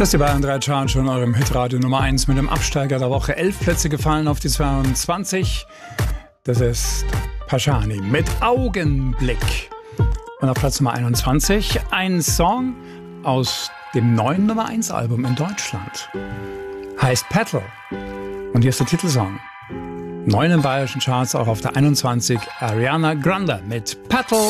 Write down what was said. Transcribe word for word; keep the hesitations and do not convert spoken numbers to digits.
Das ist die Bayern drei Chart schon eurem Hitradio Nummer eins mit dem Absteiger der Woche. Elf Plätze gefallen auf die zweiundzwanzig. Das ist Pashani mit Augenblick. Und auf Platz Nummer einundzwanzig ein Song aus dem neuen Nummer eins Album in Deutschland. Heißt Petal. Und hier ist der Titelsong. Neu in den bayerischen Charts, auch auf der einundzwanzig, Ariana Grande mit Petal.